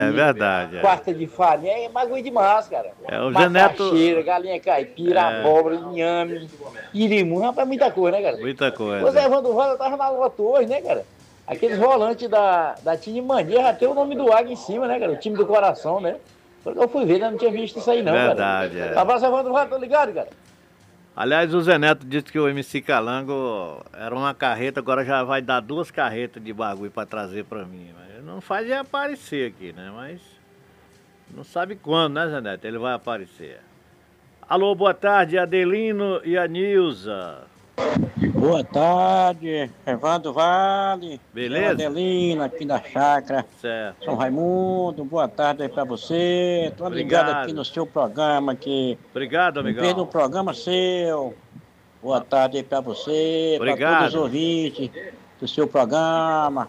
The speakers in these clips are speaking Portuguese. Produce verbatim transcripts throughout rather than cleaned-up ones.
É verdade. É. Quarta de farinha, é bagulho demais, cara. É, o Zé Neto... Macaxeira, galinha caipira, é... abóbora, inhame, irimu, rapaz, muita coisa, né, cara? Muita coisa. O Zé Evandro Rosa tava na loto hoje, né, cara? Aqueles volantes da, da time Mania já tem o nome do Águia em cima, né, cara? O time do coração, né? Quando eu fui ver, né? Não tinha visto isso aí, não, verdade, cara. É. Abraço, Evandro Rosa, tô ligado, cara? Aliás, o Zé Neto disse que o M C Calango era uma carreta, agora já vai dar duas carretas de bagulho pra trazer pra mim. Mas não faz ele aparecer aqui, né? Mas não sabe quando, né, Zé Neto? Ele vai aparecer. Alô, boa tarde, Adelino e a Nilza. Boa tarde, Evandro Vale. Beleza? Adelino, aqui da chácara. Certo. São Raimundo, boa tarde aí pra você. Tô Obrigado. ligado aqui no seu programa aqui. Obrigado, amigão. Pelo programa seu. Boa tarde aí pra você, Obrigado. pra todos os ouvintes do seu programa.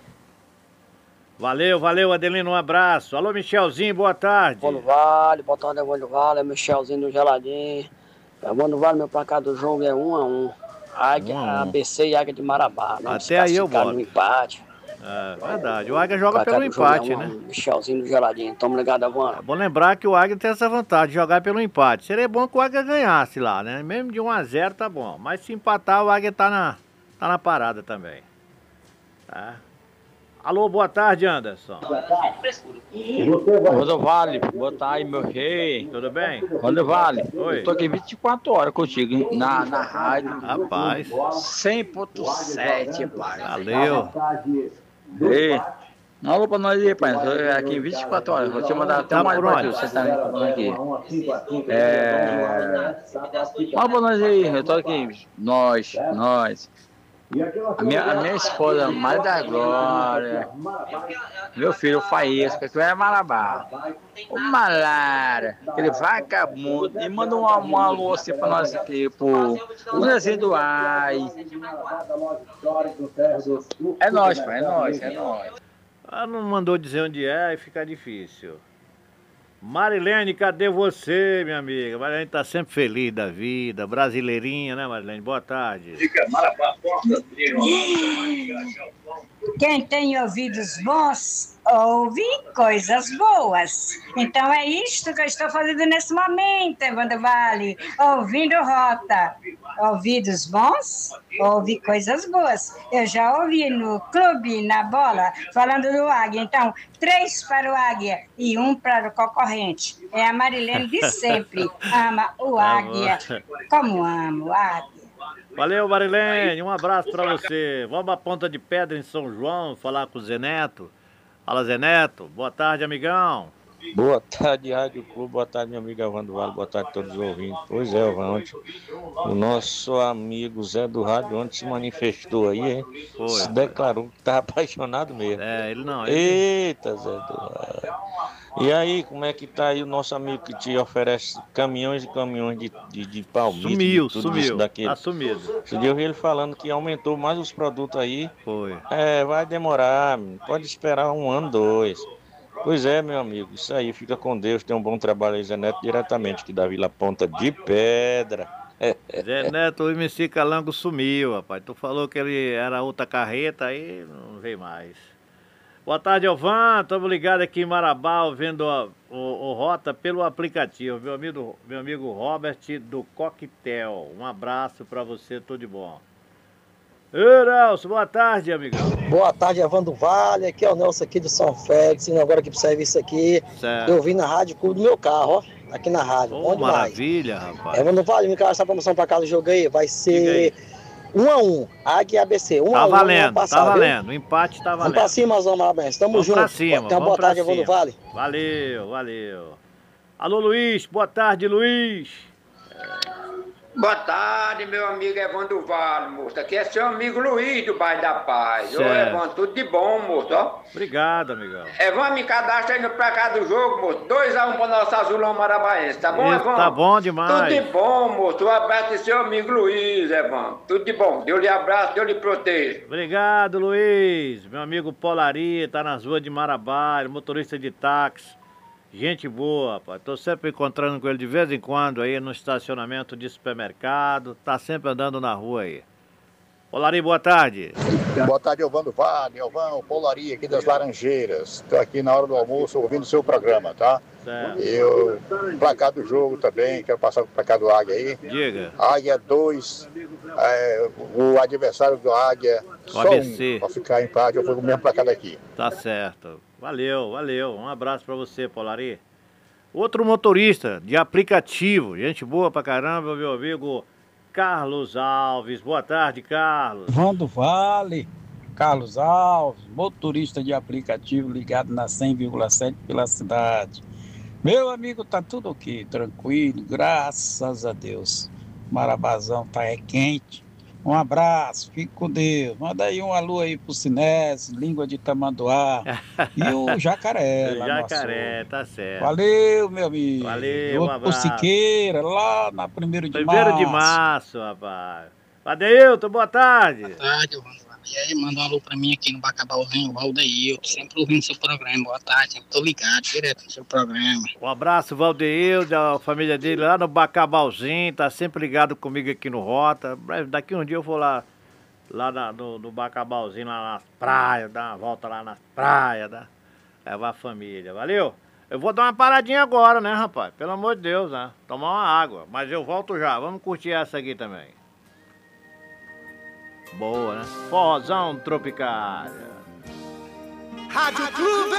Valeu, valeu, Adelino, um abraço. Alô, Michelzinho, boa tarde. Evandro Vale, boa tarde, Evandro Vale, é Michelzinho do Geladinho. Evandro Vale, meu placar do jogo é um a um. Águia, um a um. A B C e Águia de Marabá. Até aí eu boto. No empate. É verdade, o Águia joga pelo empate, é um, né? Michelzinho do Geladinho, tamo ligado, Evandro. É bom lembrar que o Águia tem essa vantagem de jogar pelo empate. Seria bom que o Águia ganhasse lá, né? Mesmo de um a zero tá bom. Mas se empatar, o Águia tá na, tá na parada também. Tá? Alô, boa tarde, Anderson. Boa tarde. Rodo Vale, boa tarde, meu rei. Tudo bem? Rodo Vale, oi. Eu tô aqui vinte e quatro horas contigo, hein? Na, na rádio. Rapaz. cem ponto sete, pai. Valeu. Ei, não alô pra nós aí, pai. Tô aqui vinte e quatro horas. Vou te mandar até tá mais pra você tá aqui. É. Alô pra nós aí, eu tô aqui. Nós, nós. A minha, a minha esposa, Maria da Glória, meu filho, o Faísca, que é Marabá, o Malara, aquele vagabundo, e manda uma, uma alô assim pra nós aqui, pro Zezinho do Ai. É nóis, pai, é nóis, é nóis. Ah, não mandou dizer onde é, aí fica difícil. Marilene, cadê você, minha amiga? Marilene tá sempre feliz da vida, brasileirinha, né, Marilene? Boa tarde. Quem tem ouvidos bons, ouve coisas boas. Então é isto que eu estou fazendo nesse momento, Evandro Vale, ouvindo Rota. Ouvidos bons, ouve coisas boas. Eu já ouvi no clube, na bola, falando do Águia. Então, três para o Águia e um para o concorrente. É a Marilene de sempre. Ama o Águia, como amo o Águia. Valeu, Marilene, um abraço pra você. Vamos à Ponta de Pedra em São João, falar com o Zé Neto. Fala, Zé Neto. Boa tarde, amigão. Boa tarde, Rádio Clube. Boa tarde, meu amigo Evandro Vale. Boa tarde a todos os ouvintes. Pois é, ontem o nosso amigo Zé do Rádio ontem se manifestou aí, hein? Foi. Se declarou que estava apaixonado mesmo. É, ele não. Ele... Eita, Zé do Rádio. E aí, como é que tá aí o nosso amigo que te oferece caminhões e caminhões de, de, de palmito? Sumiu, de tudo sumiu. Isso daquele. Tá sumido. Esse dia eu vi ele falando que aumentou mais os produtos aí. Foi. É, vai demorar, pode esperar um ano, dois. Pois é, meu amigo, isso aí, fica com Deus, tem um bom trabalho aí, Zé Neto, diretamente aqui da Vila Ponta de Pedra. Zé Neto, o M C Calango sumiu, rapaz. Tu falou que ele era outra carreta, aí não veio mais. Boa tarde, Elvan, estamos ligados aqui em Marabá, vendo o, o, o Rota pelo aplicativo. Meu amigo, meu amigo Robert do Coquetel, um abraço pra você, tudo de bom. Ei, Nelson, boa tarde, amigão. Boa tarde, Evandro Vale, aqui é o Nelson aqui de São Félix, indo agora aqui pro serviço aqui. Certo. Eu vim na rádio clube do meu carro, ó, aqui na rádio. Oh, bom demais. Maravilha, rapaz. Evandro Vale, me cara essa promoção pra casa do jogo aí, vai ser um a um, Águia e A B C, um tá a um. Valendo, passar, tá viu? valendo, o empate tá valendo. Vamos pra cima, Zão Marabés, tamo vamos junto. Pra cima, Tenha uma boa tarde, Evandro Vale. Valeu, valeu. Alô, Luiz, boa tarde, Luiz. Boa tarde, meu amigo Evandro Vale, moço. Aqui é seu amigo Luiz do Bairro da Paz. Ô, Evandro, tudo de bom, moço, ó. Obrigado, amigão. Evandro, me cadastra aí no placar do jogo, moço. dois a um pro nosso Azulão Marabaense, tá bom, Isso, Evandro? tá bom demais. Tudo de bom, moço. Um abraço de seu amigo Luiz, Evandro. Tudo de bom. Deus lhe abraço, Deus lhe proteja. Obrigado, Luiz. Meu amigo Polaria, tá nas ruas de Marabá, motorista de táxi. Gente boa, rapaz. Tô sempre encontrando com ele de vez em quando aí no estacionamento de supermercado. Tá sempre andando na rua aí. Polari, boa tarde. Boa tarde, Elvando Vale, Elvão, Polari aqui das Laranjeiras. Estou aqui na hora do almoço ouvindo o seu programa, tá? Certo. E o placar do jogo também, quero passar o placar do Águia aí. Diga. Águia dois, é, o adversário do Águia só A B C. um, para ficar em empate, eu fui com o mesmo placar daqui. Tá certo. Valeu, valeu. Um abraço pra você, Polari. Outro motorista de aplicativo, gente boa pra caramba, meu amigo Carlos Alves. Boa tarde, Carlos. Vando Vale, Carlos Alves, motorista de aplicativo ligado na cem vírgula sete pela cidade. Meu amigo, tá tudo ok, tranquilo, graças a Deus. Marabazão tá é quente. Um abraço, fique com Deus. Manda aí um alô aí pro Sinésio, Língua de Tamanduá e o Jacaré. O lá Jacaré, tá certo. Valeu, meu amigo. Valeu, um Outro abraço. Siqueira, lá na primeiro de Primeiro março. de março, rapaz. Adeilton, boa tarde. Boa tarde, Evandro. E aí, manda um alô pra mim aqui no Bacabalzinho, o Valdeilton, sempre ouvindo seu programa. Boa tarde, sempre tô ligado, direto no seu programa. Um abraço, Valdeilton, a família dele lá no Bacabalzinho, tá sempre ligado comigo aqui no Rota. Daqui um dia eu vou lá, lá na, no, no Bacabalzinho, lá nas praias, dar uma volta lá nas praias, né? Levar a família, valeu? Eu vou dar uma paradinha agora, né, rapaz? Pelo amor de Deus, né? Tomar uma água, mas eu volto já, vamos curtir essa aqui também. Boa, né? Forrozão Tropicália. Rádio Clube!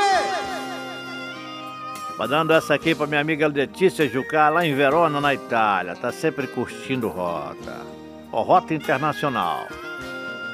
Mandando essa aqui pra minha amiga Letícia Jucá, lá em Verona, na Itália. Tá sempre curtindo Rota. Ó, Rota Internacional.